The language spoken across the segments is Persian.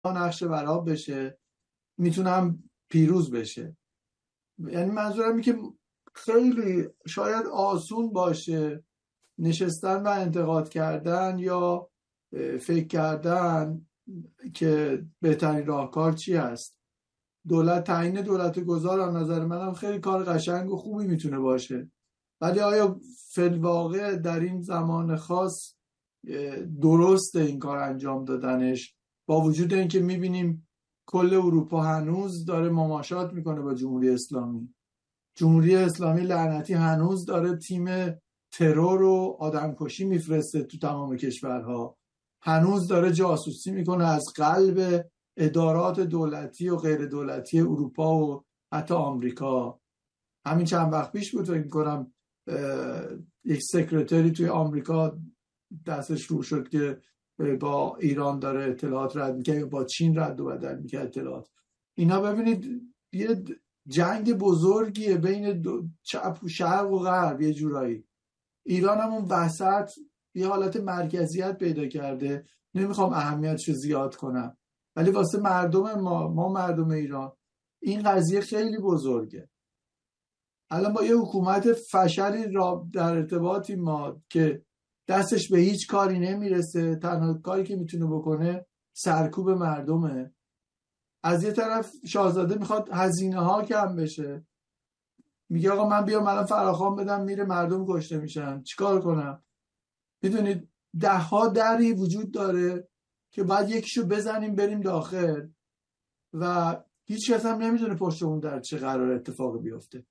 نقشه براب بشه، میتونم پیروز بشه. یعنی منظورم اینه که خیلی شاید آسون باشه نشستن و انتقاد کردن یا فکر کردن که بهترین راهکار چی هست. تعیین دولت گذار از نظر منم خیلی کار قشنگ و خوبی میتونه باشه، ولی آیا فی الواقع در این زمان خاص درسته این کار انجام دادنش، با وجود اینکه میبینیم کل اروپا هنوز داره مماشات میکنه با جمهوری اسلامی. جمهوری اسلامی لعنتی هنوز داره تیم ترور و آدمکشی میفرسته تو تمام کشورها، هنوز داره جاسوسی میکنه از قلب ادارات دولتی و غیر دولتی اروپا و حتی آمریکا. همین چند وقت پیش بود فکر میکنم یک سکرتری توی آمریکا دستش رو شد که با ایران داره اطلاعات رد میکنه، با چین رد و بدل میکنه اطلاعات. اینا ببینید یه جنگ بزرگیه بین شرق و غرب. یه جورایی ایران هم اون وسط یه حالت مرکزیت پیدا کرده. نمیخوام اهمیتش رو زیاد کنم، ولی واسه مردم ما مردم ایران این قضیه خیلی بزرگه. الان با یه حکومت فشلی را در ارتباطی ما که دستش به هیچ کاری نمیرسه، تنها کاری که میتونه بکنه سرکوب مردمه. از یه طرف شاهزاده میخواد هزینه ها کم بشه، میگه آقا من بیام الان فراخوان بدم میره مردم کشته میشن، چیکار کنم؟ میدونید 10 دری وجود داره که باید یکیشو بزنیم بریم داخل و هیچ کس هم نمیدونه پشت اون در چه قرار اتفاق بیفته.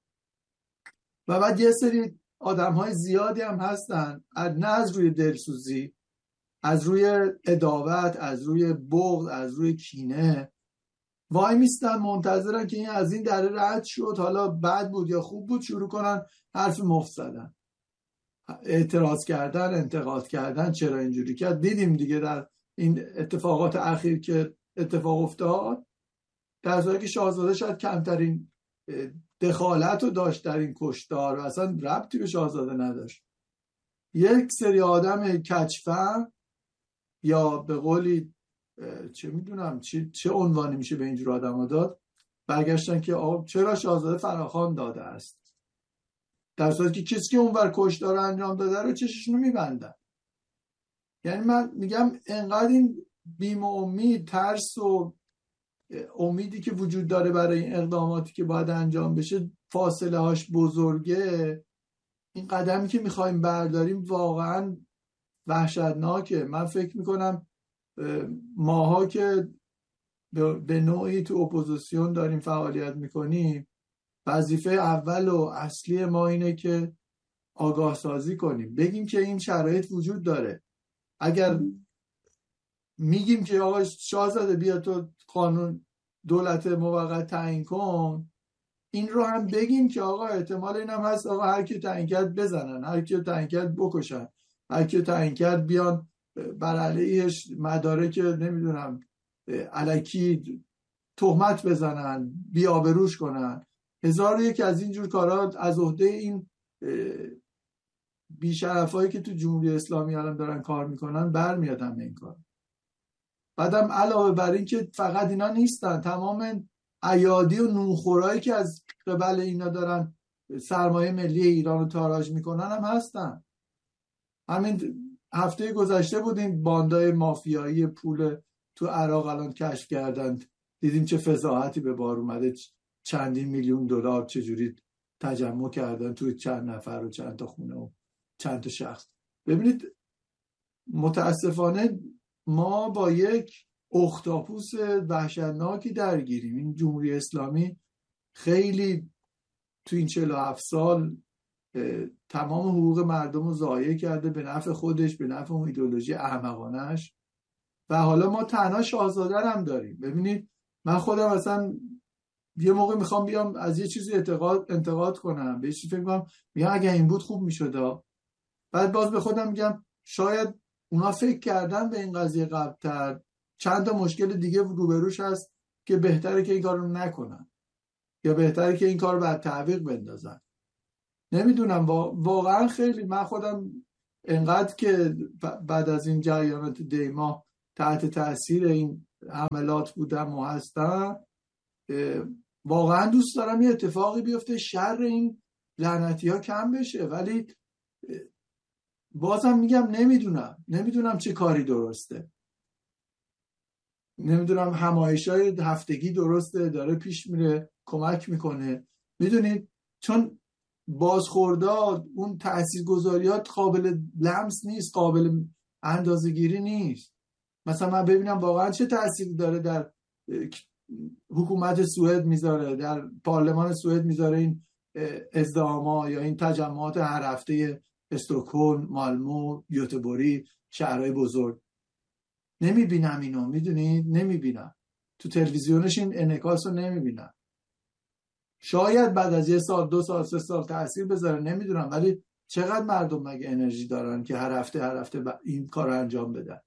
و بعد یه سری آدم‌های زیادی هم هستن نه از روی دلسوزی، از روی عداوت، از روی بغض، از روی کینه وای میستن منتظرن که این از این دره رد شد، حالا بد بود یا خوب بود شروع کنن حرف مفت زدن، اعتراض کردن، انتقاد کردن، چرا اینجوری کرد. دیدیم دیگه در این اتفاقات اخیر که اتفاق افتاد، در صورتی که شاهزاده شاید کمترین دخالت رو داشت در این کشتار و اصلا ربطی به شاهزاده نداشت. یک سری آدم کچفهم یا به قولی چه میدونم چه عنوانی میشه به اینجور آدم ها داد، برگشتن که چرا شاهزاده فراخوان داده است، در صورتی که کسی که اونور کشتار رو انجام داده رو چششونو میبندن. یعنی من میگم انقدر این بیم و امید، ترس و امیدی که وجود داره برای این اقداماتی که باید انجام بشه فاصله هاش بزرگه. این قدمی که میخوایم برداریم واقعا وحشتناکه. من فکر میکنم ماها که به نوعی تو اپوزیسیون داریم فعالیت میکنیم، وظیفه اول و اصلی ما اینه که آگاه سازی کنیم، بگیم که این شرایط وجود داره. اگر میگیم که آقا شاهزاده بیا تو قانون دولت موقت تعیین کن، این رو هم بگیم که آقا احتمال این هم هست آقا هر کی تعیین کرد بزنن، هر کی تعیین کرد بکشن، هر کی تعیین کرد بیان بر علیهش مدارک نمیدونم الکی تهمت بزنن، بی‌آبروش کنن. 1001 از این جور کارا از عهده این بی‌شرفایی که تو جمهوری اسلامی الان دارن کار میکنن برمیاد همه این کار. بعدم علاوه بر این که فقط اینا نیستن، تمام ایادی و نونخورایی که از قبل اینا دارن سرمایه ملی ایران رو تاراج میکنن هم هستن. همین هفته گذشته بود این باندای مافیایی پول تو عراق الان کشف کردن، دیدیم چه فضاحتی به بار اومده، چندین میلیون دلار چجوری تجمع کردن توی چند نفر و چند تا خونه و چند تا شخص. ببینید متاسفانه ما با یک اختاپوس وحشتناکی درگیریم. این جمهوری اسلامی خیلی تو این 47 سال تمام حقوق مردم رو ضایع کرده به نفع خودش، به نفع اون ایدئولوژی احمقانه‌اش. و حالا ما تنها شاهزاده هم داریم. ببینید من خودم اصلا یه موقع میخوام بیام از یه چیزی انتقاد کنم، به چیزی فکر کنم، میگم اگه این بود خوب میشد. بعد باز به خودم میگم شاید اونا فکر کردن به این قضیه قبل‌تر، چند تا مشکل دیگه روبروش هست که بهتره که این کارو نکنن یا بهتره که این کارو بعد تعویق بندازن. نمیدونم واقعا خیلی من خودم انقدر که بعد از این جریانات دیما تحت تاثیر این حملات بودم و هستم، واقعا دوست دارم یه اتفاقی بیفته، شر این لعنتی ها کم بشه، ولی بازم میگم نمیدونم چه کاری درسته. نمیدونم همایش‌های هفتگی درسته، داره پیش میره، کمک میکنه. میدونید چون بازخوردات، اون تاثیرگذاریات قابل لمس نیست، قابل اندازه‌گیری نیست. مثلا من ببینم واقعا چه تأثیری داره در حکومت سوئد میذاره، در پارلمان سوئد میذاره این ازدحاما یا این تجمعات هر هفته استکهلم، مالمو، گوتهبوری، شهرهای بزرگ. نمیبینم اینو، میدونید نمیبینم تو تلویزیونش این انعکاس رو نمیبینم. شاید بعد از 1 سال 2 سال 3 سال تأثیر بذاره، نمیدونم، ولی چقدر مردم مگه انرژی دارن که هر هفته این کار رو انجام بدن؟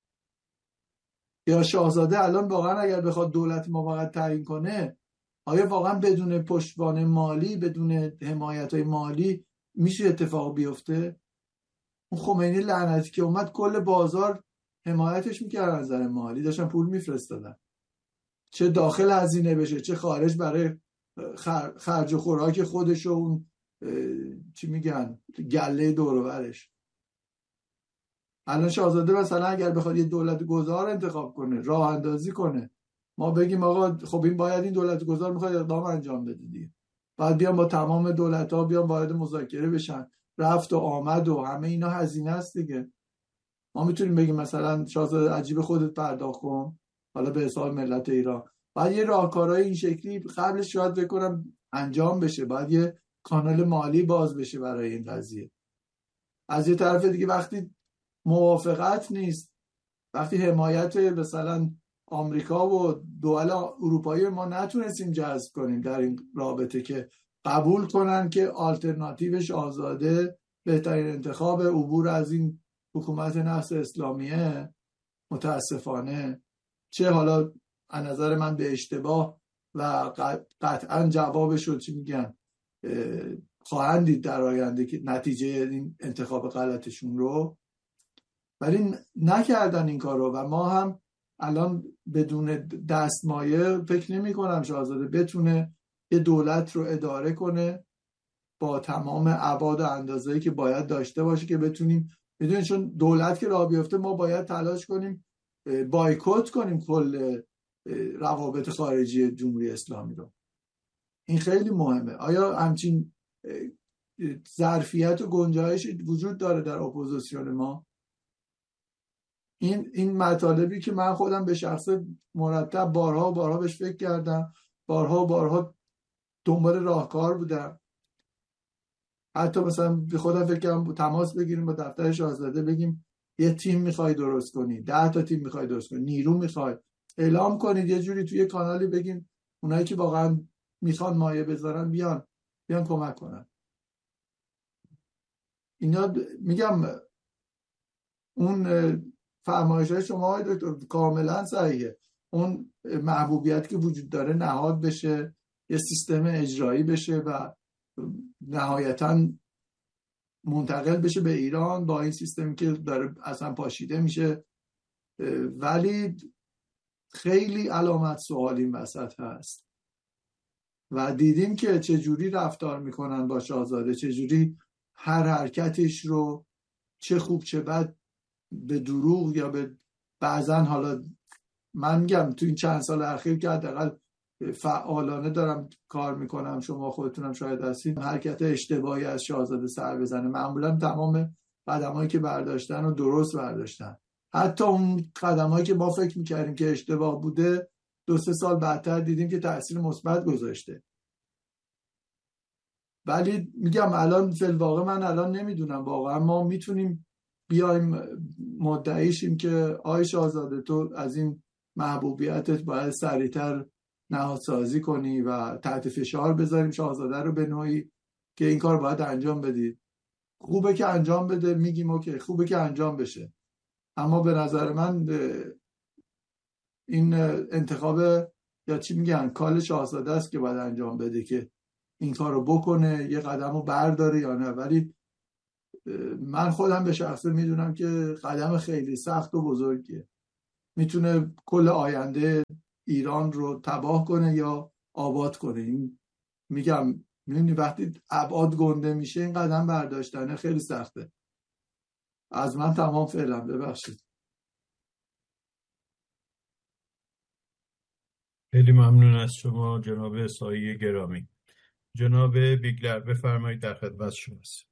یا شاهزاده الان واقعا اگر بخواد دولت موقت تعیین کنه، آیا واقعا بدون پشتوانه مالی، بدون حمایت‌های مالی میشه اتفاق بیفته؟ اون خمینی لعنتی که اومد کل بازار حمایتش میکرد، از نظر مالی داشتن پول میفرستادن، چه داخل هزینه بشه چه خارج، برای خرج و خوراک خودش و اون چی میگن گله دور و برش. الان شاهزاده مثلا اگر بخواد یه دولت گذار انتخاب کنه، راه اندازی کنه، ما بگیم آقا خب این باید این دولت گذار میخواد اقدام انجام بده دیگه، بعد بیان با تمام دولت ها بیان وارد مذاکره بشن، رفت و آمد و همه اینا هزینه است دیگه. ما میتونیم بگیم مثلا شاهزاده عجیب خودت پرداخت کن حالا به حساب ملت ایران، بعد یه راهکارهای این شکلی قبلش شاید بکنم انجام بشه، بعد یه کانال مالی باز بشه برای این قضیه. از یه طرف دیگه وقتی موافقت نیست، وقتی حمایت مثلا آمریکا و دول اروپایی ما نتونستیم جذب کنیم در این رابطه که قبول کنن که آلترناتیوش آزاده بهترین انتخاب عبور از این حکومت نفس اسلامیه، متاسفانه چه حالا از نظر من به اشتباه و قطعا جوابش رو چی میگن خواهند دید در آینده که نتیجه این انتخاب غلطشون رو، ولی نکردن این کار رو. و ما هم الان بدون دستمایه فکر نمی کنم شاهزاده بتونه یه دولت رو اداره کنه با تمام ابعاد و اندازه‌ای که باید داشته باشه که بتونیم، میدونید چون دولت که راه بیفته ما باید تلاش کنیم بایکوت کنیم کل روابط خارجی جمهوری اسلامی رو. این خیلی مهمه. آیا همچین ظرفیت و گنجایش وجود داره در اپوزیسیون ما؟ این مطالبی که من خودم به شخص مرتب بارها و بارها بهش فکر کردم، بارها و بارها دنبال راهکار بودم. حتی مثلا به خودم فکر کردم تماس بگیریم با دفتر شاهزاده، بگیم یه تیم میخوای درست کنی، 10 تا تیم میخوای درست کنی، نیرو میخوای اعلام کنید، یه جوری توی کانالی بگین اونایی که واقعا میخوان مایه بذارن بیان کمک کنن. اینا میگم اون فرمایش‌های شما آقای دکتر کاملا صحیحه. اون محبوبیت که وجود داره نهاد بشه، یه سیستم اجرایی بشه و نهایتاً منتقل بشه به ایران با این سیستمی که داره اصلا پاشیده میشه. ولی خیلی علامت سوال این وسط هست و دیدیم که چجوری رفتار میکنن با شاهزاده، چجوری هر حرکتش رو چه خوب چه بد به دروغ یا به بعضن، حالا من میگم تو این چند سال اخیر که حداقل فعالانه دارم کار میکنم، شما خودتونم شاید هستین، حرکت اشتباهی از شاهزاده سر بزنه. معمولا تمام قدمایی که برداشتن رو درست برداشتن، حتی اون قدمایی که ما فکر میکردیم که اشتباه بوده 2-3 سال بعدتر دیدیم که تأثیر مثبت گذاشته. ولی میگم الان فی الواقع من الان نمیدونم واقعا ما میتونیم بیایم مدعیشیم که آی شاهزاده تو از این محبوبیتت باید سریعتر نهادسازی کنی و تحت فشار بذاریم شاهزاده رو به نوعی که این کار باید انجام بدید. خوبه که انجام بده، میگیم اوکی خوبه که انجام بشه، اما به نظر من این انتخاب یا چی میگن کال شاهزاده است که باید انجام بده که این کار رو بکنه، یه قدم رو برداره یا نه. ولی من خودم به شخصه میدونم که قدم خیلی سخت و بزرگیه میتونه کل آینده ایران رو تباه کنه یا آباد کنه. این میگم میدونی وقتی ابعاد گنده میشه این قدم برداشتنه خیلی سخته. از من تمام فعلا، ببخشید. خیلی ممنون از شما جناب سایه گرامی. جناب بیگلر بفرمایید، در خدمت شماست.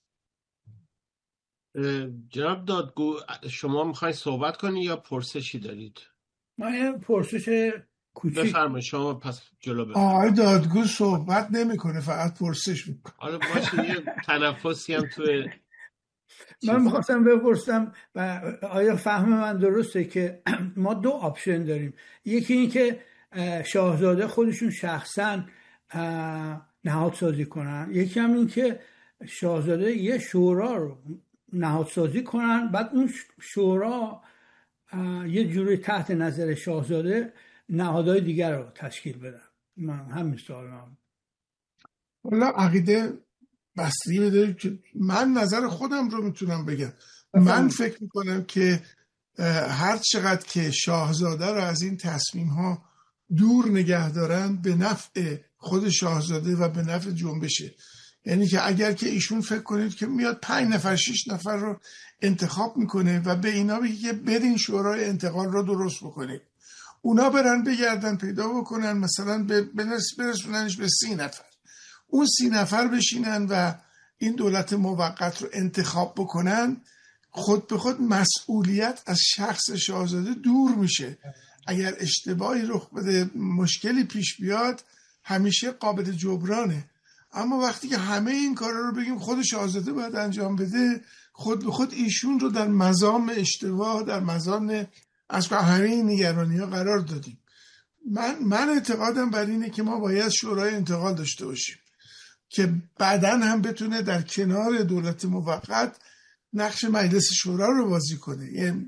جناب دادگو شما میخواین صحبت کنید یا پرسشی دارید؟ من یه پرسش کوچیک. بفرمایید شما پس جلو آقای بفرمایید. دادگو صحبت نمیکنه، فقط پرسش میکنه. حالا باشه یه تنفسی هم توی من میخواستم بپرسم آیا فهم من درسته که ما دو آپشن داریم؟ یکی این که شاهزاده خودشون شخصا نهادسازی کنن، یکی هم این که شاهزاده یه شورا رو نهادسازی کنن، بعد اون شورا یه جوری تحت نظر شاهزاده نهادهای دیگر رو تشکیل بدن. من همین سوال هم. والا عقیده بستگی داره که من نظر خودم رو میتونم بگم. من فکر میکنم که هر چقدر که شاهزاده رو از این تصمیم ها دور نگه دارن به نفع خود شاهزاده و به نفع جنبشه. یعنی که اگر که ایشون فکر کنید که میاد 5 نفر 6 نفر رو انتخاب میکنه و به اینا بگه که برین شورای انتقال رو درست بکنید، اونا برن بگردن پیدا بکنن مثلا برسوننش به 30 نفر، اون 30 نفر بشینن و این دولت موقت رو انتخاب بکنن، خود به خود مسئولیت از شخص شاهزاده دور میشه. اگر اشتباهی رخ بده، مشکلی پیش بیاد، همیشه قابل جبرانه. اما وقتی که همه این کارا رو بگیم خود شاهزاده باید انجام بده، خود به خود ایشون رو در مزام اشتباه، در مزام از همه این نگرانی ها قرار دادیم. من اعتقادم بر اینه که ما باید شورای انتقال داشته باشیم که بعداً هم بتونه در کنار دولت موقت نقش مجلس شورا رو بازی کنه، یعنی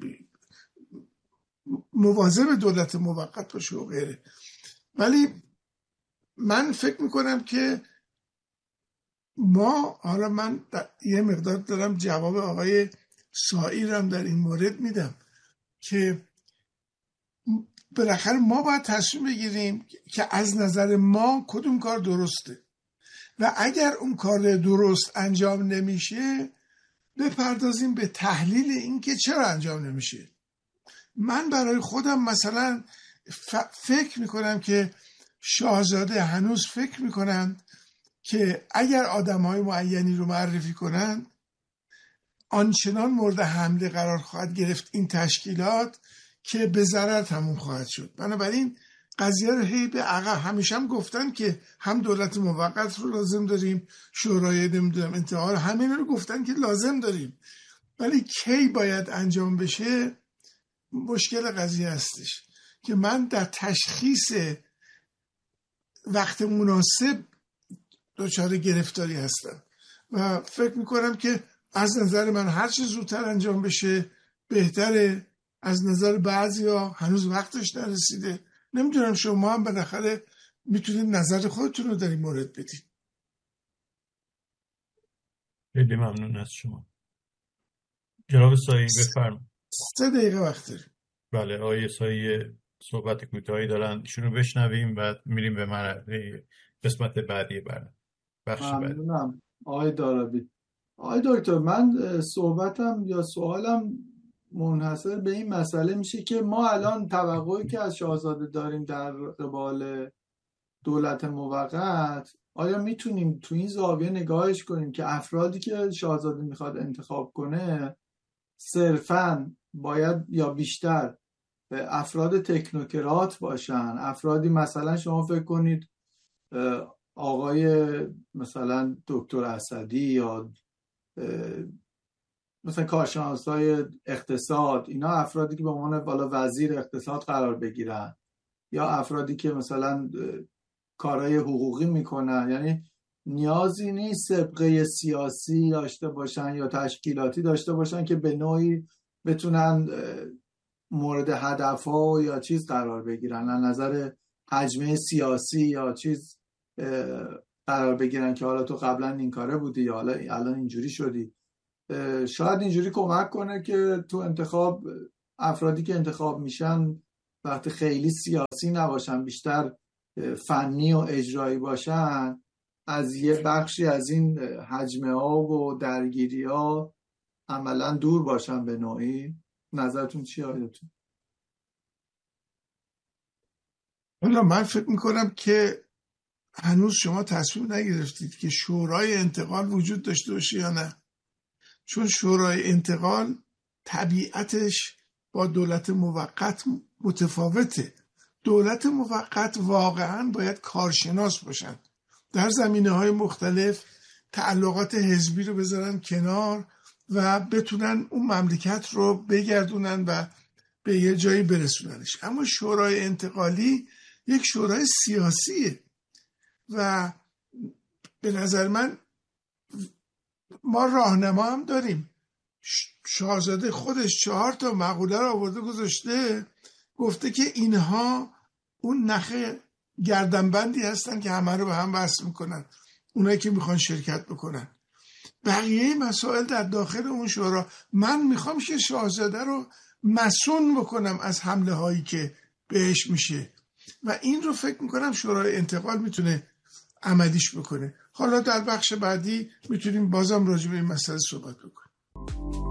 مواظب دولت موقت باشه و غیره. ولی من فکر میکنم که ما، حالا من یه مقدار دارم جواب آقای سائیرم در این مورد میدم که بالاخره ما باید تصمیم بگیریم که از نظر ما کدوم کار درسته و اگر اون کار درست انجام نمیشه بپردازیم به تحلیل این که چرا انجام نمیشه. من برای خودم مثلا فکر میکنم که شاهزاده هنوز فکر میکنند که اگر آدمهای معینی رو معرفی کنند آنچنان مورد حمله قرار خواهد گرفت این تشکیلات که به ضرر تموم خواهد شد. بنابراین قضیه رو هی به عقب، همیشه هم گفتن که هم دولت موقت رو لازم داریم، شورای نمیدونم انتقال، همین رو گفتن که لازم داریم، ولی کی باید انجام بشه مشکل قضیه هستش که من در تشخیص وقت مناسب دچار گرفتاری هستم و فکر میکنم که از نظر من هر چه زودتر انجام بشه بهتره. از نظر بعضیا هنوز وقتش نرسیده. نمیدونم شما هم بالاخره میتونید نظر خودتون رو در این مورد بدید. خیلی ممنون از شما. جناب سایی بفرمایید. 3 دقیقه وقت داریم. بله، آقای سایی صحبت کوتاهی دارن، ایشونو بشنویم بعد میریم به قسمت بعدی برنامه. ممنونم آقای دارابی. آقای دکتر، من صحبتم یا سوالم منحصر به این مسئله میشه که ما الان توقعی که از شاهزاده داریم در قبال دولت موقت، آیا میتونیم تو این زاویه نگاهش کنیم که افرادی که شاهزاده میخواد انتخاب کنه صرفاً باید یا بیشتر افراد تکنوکرات باشن، افرادی مثلا شما فکر کنید آقای مثلا دکتر اسدی یا مثلا کارشناسای اقتصاد، اینا افرادی که به عنوان بالا وزیر اقتصاد قرار بگیرن، یا افرادی که مثلا کارهای حقوقی میکنن. یعنی نیازی نیست سابقه سیاسی داشته باشن یا تشکیلاتی داشته باشن که به نوعی بتونن مورد هدفها یا چیز قرار بگیرن، از نظر حجمه سیاسی یا چیز قرار بگیرن که حالا تو قبلا این کاره بودی یا حالا الان اینجوری شدی. شاید اینجوری کمک کنه که تو انتخاب افرادی که انتخاب میشن وقتی خیلی سیاسی نباشن، بیشتر فنی و اجرایی باشن، از یه بخشی از این حجمه ها و درگیری ها عملا دور باشن به نوعی. نظرتون چیه آیدتون؟ حالا من فکر میکنم که هنوز شما تصمیم نگرفتید که شورای انتقال وجود داشته باشه یا نه، چون شورای انتقال طبیعتش با دولت موقت متفاوته. دولت موقت واقعا باید کارشناس باشن، در زمینه‌های مختلف تعلقات حزبی رو بذارن کنار و بتونن اون مملکت رو بگردونن و به یه جایی برسوننش. اما شورای انتقالی یک شورای سیاسیه و به نظر من ما راهنما هم داریم. شاهزاده خودش 4 مقوله رو آورده گذاشته، گفته که اینها اون نخ گردنبندی هستن که همه رو به هم وصل میکنن، اونایی که میخوان شرکت بکنن. بقیه مسائل در داخل اون شورا. من میخوام که شاهزاده رو مسئول بکنم از حمله هایی که بهش میشه و این رو فکر میکنم شورای انتقال میتونه عملیش بکنه. حالا در بخش بعدی میتونیم بازم راجع به این مسئله صحبت بکنیم.